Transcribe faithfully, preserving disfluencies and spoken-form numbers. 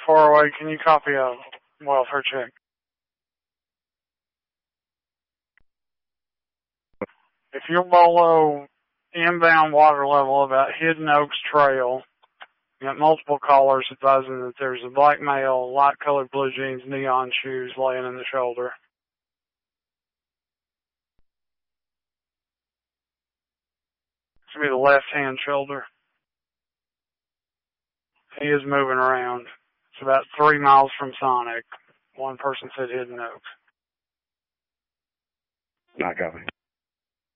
far away. Can you copy a welfare check? If you're below inbound water level about Hidden Oaks Trail, you got multiple callers advising that there's a black male, light-colored blue jeans, neon shoes laying in the shoulder. It's going to be the left-hand shoulder. He is moving around. It's about three miles from Sonic. One person said Hidden Oaks. Not copy.